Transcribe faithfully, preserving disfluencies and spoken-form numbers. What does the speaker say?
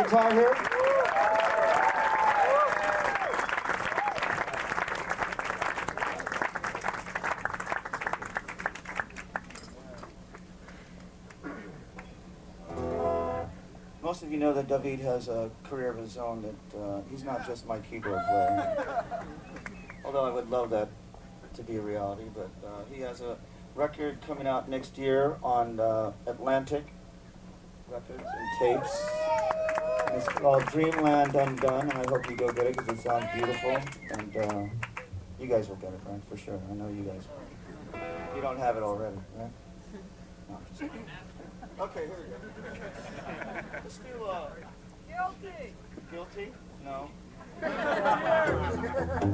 Tiger. Most of you know that David has a career of his own, that uh, he's not just my keyboard player. Although I would love that to be a reality, but uh, he has a record coming out next year on uh, Atlantic Records and Tapes. And it's called Dreamland Undone, and I hope you go get it because it sounds beautiful. And uh, you guys will get it, right? For sure. I know you guys will. You don't have it already, right? No. Okay, here we go. Let's do, uh... Guilty! Guilty? No.